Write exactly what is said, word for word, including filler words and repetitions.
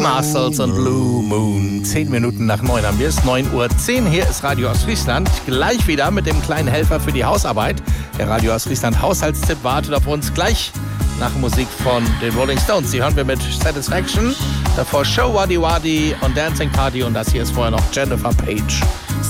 Marcells und Blue Moon. Zehn Minuten nach neun haben wir es, neun Uhr zehn. Hier ist Radio Ostfriesland. Gleich wieder mit dem kleinen Helfer für die Hausarbeit. Der Radio Ostfriesland Haushaltstipp wartet auf uns gleich nach Musik von den Rolling Stones. Die hören wir mit Satisfaction. Davor Show Waddy Waddy und Dancing Party. Und das hier ist vorher noch Jennifer Page.